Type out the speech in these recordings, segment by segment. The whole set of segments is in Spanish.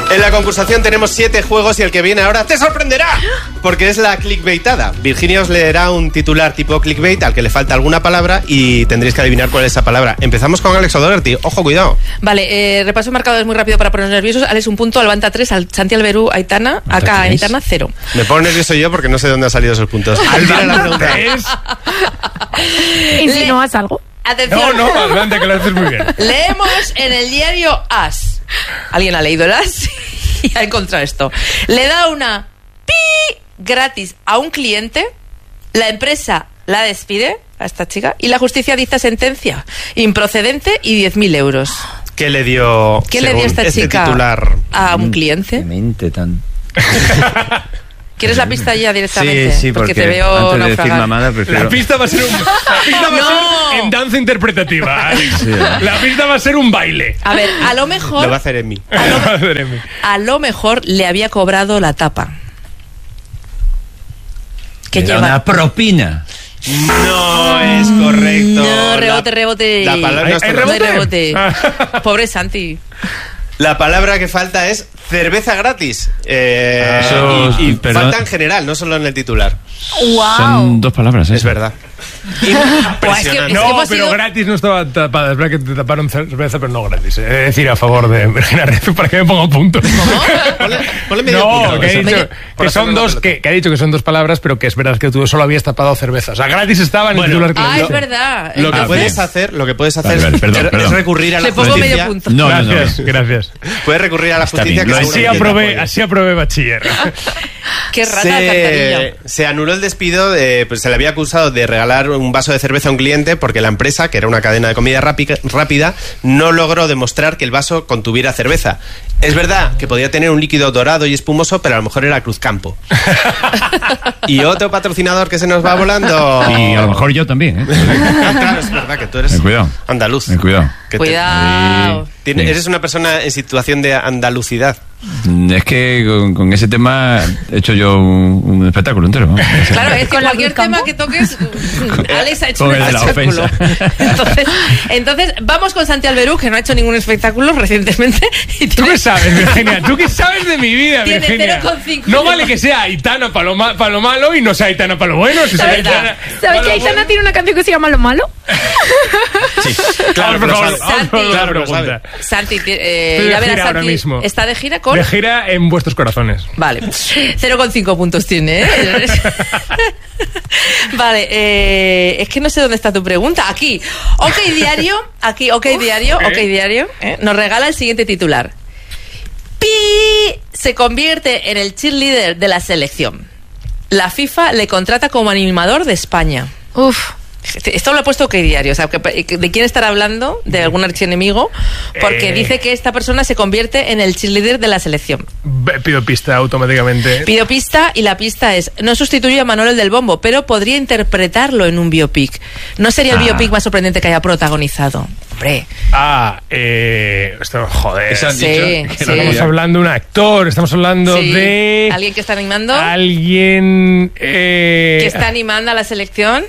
En la concursación tenemos 7 juegos y el que viene ahora te sorprenderá, porque es la clickbaitada. Virginia os leerá un titular tipo clickbait al que le falta alguna palabra y tendréis que adivinar cuál es esa palabra. Empezamos con Alex O'Doherty. Ojo, cuidado. Vale, repaso marcadores muy rápido para ponernos nerviosos. Alex 1 punto, Albanta 3, Santi Alberú, Aitana, acá Aitana 0. Me pongo nervioso yo porque no sé dónde han salido esos puntos. Albanta 3. ¿Insinúas algo? Atención. No, adelante, que lo haces muy bien. Leemos en el diario As. ¿Alguien ha leído el As? Y ha encontrado esto. Le da una pi gratis a un cliente, la empresa la despide a esta chica y la justicia dicta sentencia improcedente y 10.000 euros. ¿Qué le dio esta chica titular a un cliente? Mente tan... ¿Quieres la pista ya directamente? Sí, porque te veo antes de decir naufragar. mamada prefiero... La pista va a ser en danza interpretativa, Alex. Sí, La pista va a ser un baile. A ver, a lo mejor... Lo va a hacer en mí. A lo mejor le había cobrado la tapa. ¿Qué Era lleva? una propina. No es correcto. No, rebote. La palabra no está ¿Hay No hay rebote? rebote. Pobre Santi. La palabra que falta es cerveza gratis. Y pero- falta en general, no solo en el titular. ¡Wow! Son 2 palabras, ¿eh? Es verdad. Impresionante. No, hemos pero sido- gratis no estaba tapada. Es verdad que te taparon cerveza, pero no gratis. Es decir, a favor de Virginia Ref para que me ponga un punto. Ponle medio punto. No, que he dicho Por que son hacerme la dos, pelota. que ha dicho que son 2 palabras, pero que es verdad que tú solo habías tapado cerveza. O sea, gratis estaba en el titular que le Ah, he es dicho. verdad. Lo que puedes bien. hacer Vale, perdón. es recurrir a la Le pongo justicia. medio punto. No. Gracias. Puedes recurrir a la justicia. bien, Que lo Así seguramente te aprobé bachiller. Qué rata cantarillo. se anuló el despido, pues se le había acusado de regalar un vaso de cerveza a un cliente porque la empresa, que era una cadena de comida rápida, no logró demostrar que el vaso contuviera cerveza. Es verdad que podía tener un líquido dorado y espumoso, pero a lo mejor era Cruzcampo. Y otro patrocinador que se nos va volando. Y a lo mejor yo también, ¿eh? Claro, es verdad que tú eres Cuidado. andaluz. Cuidado. Que Cuidado. Sí. eres una persona en situación de andalucidad. Es que con ese tema he hecho yo un espectáculo entero, ¿no? Claro, es que ¿Con la cualquier Cruz tema Campo? que toques, Alex ha hecho con un el de la espectáculo. ofensa. Entonces, vamos con Santi Alberú, que no ha hecho ningún espectáculo recientemente. Y ¿Tú tiene- qué sabes, Virginia? ¿Tú qué sabes de mi vida, Tiene Virginia? 0,5. No vale que sea Aitana para lo malo y no sea Aitana para lo bueno. Si sea ¿Sabes Aitana ¿Sabes para que lo Aitana bueno. tiene una canción que se llama Lo Malo? Claro, Vamos, por pero favor, sabe. vamos por la Claro, pero pregunta. Santi, Estoy ir de a ver a gira ahora Santi. mismo. ¿Está de gira con? De gira en vuestros corazones. Vale. 0,5 puntos tiene, ¿eh? Vale, es que no sé dónde está tu pregunta. Aquí, OK Diario, OK Diario, nos regala el siguiente titular. Pi se convierte en el cheerleader de la selección. La FIFA le contrata como animador de España. Uf. Esto lo ha puesto OK Diario, o sea, ¿de quién estará hablando? ¿De algún archienemigo? Porque dice que esta persona se convierte en el cheerleader de la selección. Pido pista automáticamente. Pido pista y la pista es: no sustituye a Manuel del Bombo, pero podría interpretarlo en un biopic. ¿No sería el biopic más sorprendente que haya protagonizado? Hombre. Esto, joder. Eso han Sí, dicho. sí. Estamos hablando de un actor, estamos hablando Sí. de... ¿Alguien que está animando? Alguien... ¿Que está animando a la selección?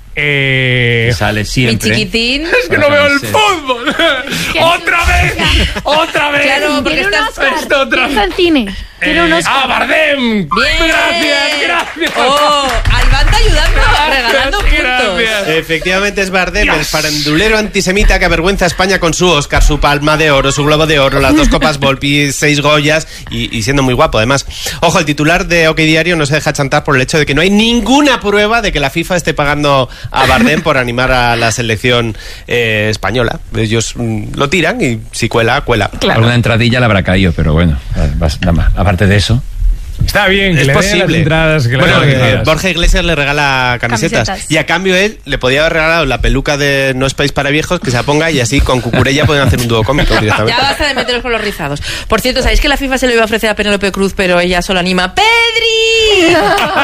Sale Mi siempre. chiquitín. Es que no veo el fútbol. ¡Otra vez! ¡Otra vez! Claro, porque Tiene un estás... Oscar. Esto otra Piensa en cine. Tiene un Oscar. Bardem! Bien. Gracias. Oh, Albanta ayudando, regalando puntos. Gracias. Efectivamente es Bardem, Dios. el farandulero antisemita que avergüenza a España con su Oscar, su Palma de Oro, su Globo de Oro, las 2 copas Volpi, 6 Goyas y siendo muy guapo además. Ojo, el titular de OK Diario no se deja chantar por el hecho de que no hay ninguna prueba de que la FIFA esté pagando a Bardem por animar a la selección española. Ellos lo tiran y si cuela, cuela. Alguna entradilla le habrá caído, pero bueno, nada más. Aparte de eso. Está bien, que Es le den posible. las entradas, que le Bueno, den lo que quieras. Borja Iglesias le regala camisetas. Camisetas. Y a cambio él le podía haber regalado la peluca de No es país para viejos, que se la ponga y así con Cucurella pueden hacer un dúo cómico directamente. Ya basta de meteros con los rizados. Por cierto, ¿sabéis que la FIFA se lo iba a ofrecer a Penélope Cruz, pero ella solo anima ¡Pedri!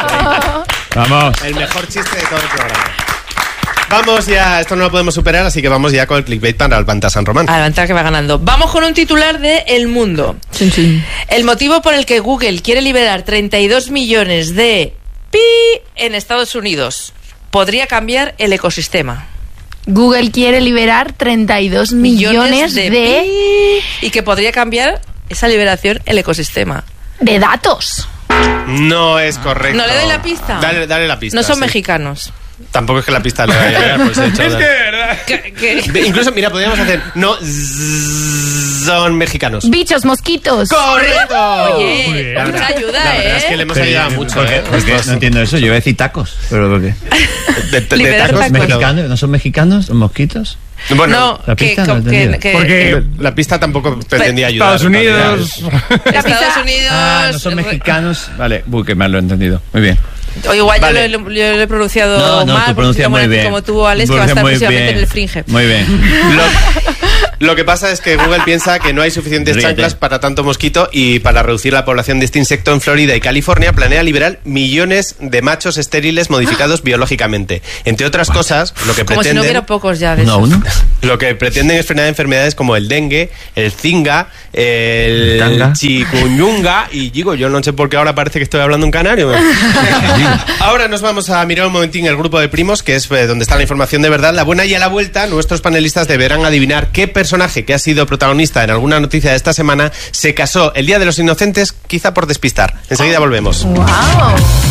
Vamos. El mejor chiste de todo el programa. Vamos ya, esto no lo podemos superar, así que vamos ya con el clickbait para Albanta San Román. Adelante, que va ganando. Vamos con un titular de El Mundo. El motivo por el que Google quiere liberar 32 millones de pi en Estados Unidos podría cambiar el ecosistema. Google quiere liberar 32 millones de... pi y que podría cambiar esa liberación el ecosistema. De datos. No es correcto. ¿No le doy la pista? Dale la pista. No son sí. mexicanos. Tampoco es que la pista le vaya a llegar, pues he hecho. Es que, de verdad. Incluso, mira, podríamos hacer. No son mexicanos. Bichos, mosquitos. ¡Correcto! Oye, Muy bien. mucha ayuda, La verdad es que le hemos ayudado mucho, ¿eh? Porque no entiendo eso, yo iba a decir tacos. ¿Pero por qué? De Liberar tacos, tacos. ¿Mexicanos? ¿No son mexicanos? ¿Mosquitos? Bueno, No, la pista no he entendido. Porque la pista tampoco pretendía ayudar. Estados Unidos. Estados Unidos. Ah, no son mexicanos. Vale, que mal lo he entendido. Muy bien. O igual Vale. yo lo he pronunciado No, mal, tú pronuncias muy bien. como tú, Alex, que va a estar próximamente en el Fringe. Muy bien. Lo que pasa es que Google piensa que no hay suficientes Ríete. chanclas para tanto mosquito y para reducir la población de este insecto en Florida y California planea liberar millones de machos estériles modificados biológicamente. Entre otras cosas, lo que Como si no pretenden... hubiera pocos ya de ¿Uno a esos. uno? Lo que pretenden es frenar enfermedades como el dengue, el zinga, el Tanga. chikungunya y digo, yo no sé por qué ahora parece que estoy hablando un canario. Ahora nos vamos a mirar un momentín el grupo de primos, que es donde está la información de verdad, la buena, y a la vuelta nuestros panelistas deberán adivinar qué personaje que ha sido protagonista en alguna noticia de esta semana se casó el Día de los Inocentes, quizá por despistar. Enseguida volvemos. Wow.